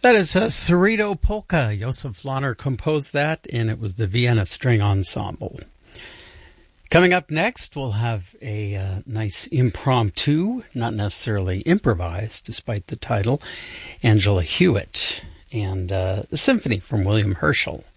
That is a Cerrito polka. Josef Lahner composed that, and it was the Vienna String Ensemble. Coming up next, we'll have a nice impromptu, not necessarily improvised, despite the title, Angela Hewitt, and the symphony from William Herschel.